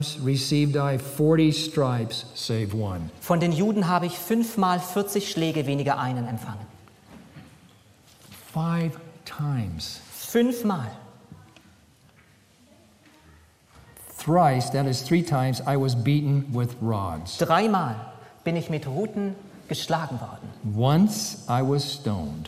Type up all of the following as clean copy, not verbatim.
received I 40 stripes, save one. Von den Juden habe ich 5-mal 40 Schläge weniger einen empfangen. 5 times. 5-mal. Thrice, that is 3 times, I was beaten with rods. 3-mal bin ich mit Ruten geschlagen worden. Once I was stoned.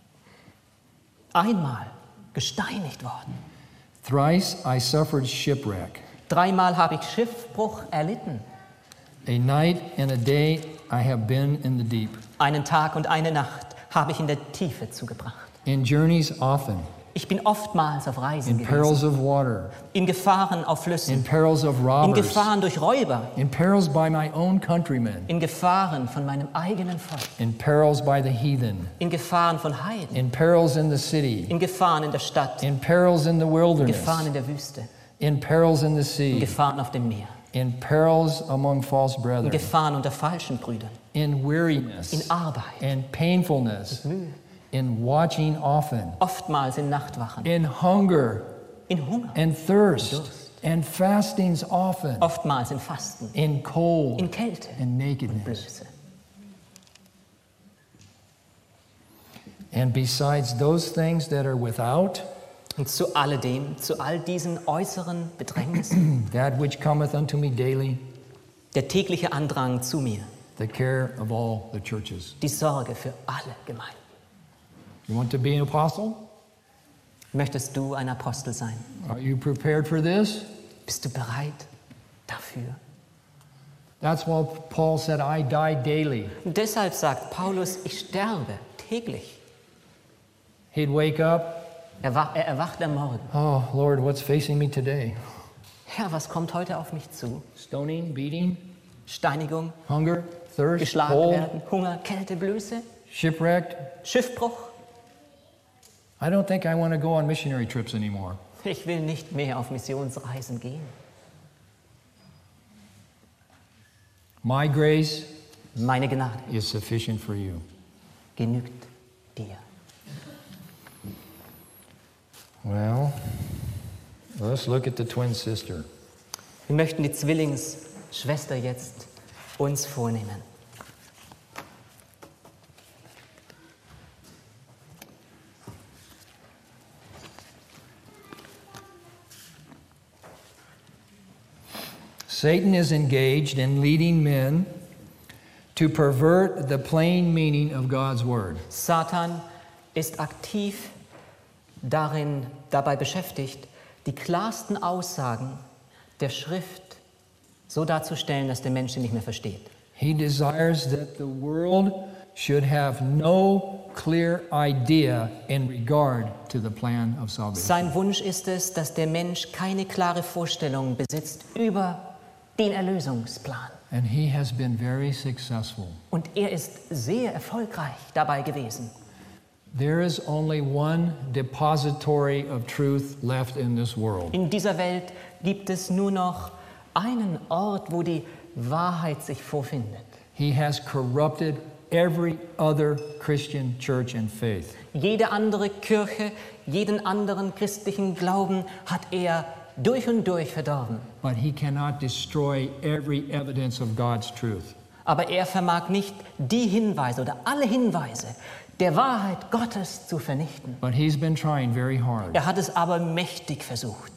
Einmal gesteinigt worden. Thrice I suffered shipwreck. 3-mal habe ich Schiffbruch erlitten. A night and a day I have been in the deep. Einen Tag und eine Nacht habe ich in der Tiefe zugebracht. In journeys often. Ich bin oftmals auf Reisen In gewesen. perils of water. In Gefahren auf In Flüssen. perils of In robbers. Gefahren durch Räuber. In perils by my own countrymen. In Gefahren von meinem eigenen Volk. In perils by the heathen. In Gefahren von Heiden. In perils in the city. In Gefahren in der Stadt. In perils in the In wilderness. Gefahren in der Wüste. In perils in the In sea. Gefahren auf dem Meer. In perils among false In brethren. Gefahren unter falschen Brüdern. In weariness. In Arbeit. In painfulness. Mühe. In watching often. Oftmals in Nachtwachen. In hunger In Hunger. and thirst. Durst. And fastings often. Oftmals in Fasten. In cold In Kälte. and nakedness. Blöße. And besides those things that are without, Und zu alledem, zu all diesen äußeren Bedrängnissen, that which cometh unto me daily, der tägliche Andrang zu mir, the care of all the churches. die Sorge für alle Gemeinden. You want to be an apostle? Möchtest du ein Apostel sein? Are you prepared for this? Bist du bereit dafür? That's why Paul said, I die daily. Und deshalb sagt Paulus, ich sterbe täglich. He'd wake up, Er erwacht am Morgen. oh, Lord, what's facing me today? Herr, was kommt heute auf mich zu? Stoning, beating, Steinigung, hunger, thirst, geschlagen cold, werden, Hunger, Kälte, Blöße, shipwrecked. Schiffbruch. I don't think I want to go on missionary trips anymore. Ich will nicht mehr auf Missionsreisen gehen. My grace Meine Gnade is sufficient for you. genügt dir. Well, let's look at the twin sister. Wir möchten die Zwillingsschwester jetzt uns vornehmen. Satan is engaged in leading men to pervert the plain meaning of God's word. Satan ist aktiv dabei beschäftigt, die klarsten Aussagen der Schrift so darzustellen, dass der Mensch sie nicht mehr versteht. He desires that the world should have no clear idea in regard to the plan of salvation. Sein Wunsch ist es, dass der Mensch keine klare Vorstellung besitzt über den Erlösungsplan. And he has been very successful. Und er ist sehr erfolgreich dabei gewesen. There is only one depository of truth left in this world. In dieser Welt gibt es nur noch einen Ort, wo die Wahrheit sich vorfindet. He has corrupted every other Christian church and faith. Jede andere Kirche, jeden anderen christlichen Glauben hat er durch und durch verdorben. But he cannot destroy every evidence of God's truth. Aber er vermag nicht, die Hinweise oder alle Hinweise der Wahrheit Gottes zu vernichten. But he's been trying very hard. Er hat es aber mächtig versucht.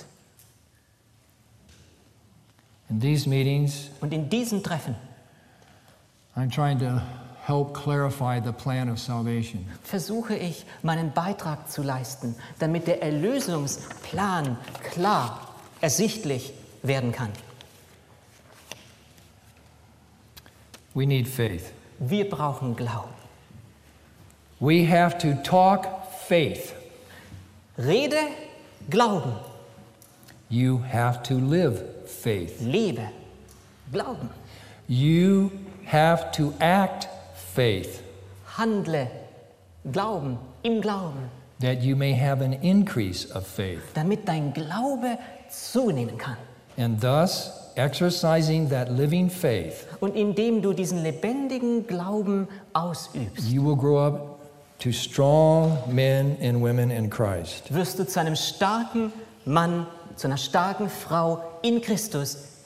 In these meetings, Und in diesen Treffen I'm trying to help clarify the plan of salvation. versuche ich, meinen Beitrag zu leisten, damit der Erlösungsplan klar, ersichtlich werden kann. We need faith. Wir brauchen Glauben. We have to talk faith. Rede, Glauben. You have to live faith. Lebe, Glauben. You have to act faith, Handle, Glauben, im Glauben, that you may have an increase of faith. damit dein Glaube zunehmen kann. And thus, exercising that living faith, Und indem du diesen lebendigen Glauben ausübst, you will grow up to strong men and women in Christ. wirst du zu einem starken Mann, zu einer starken Frau in Christus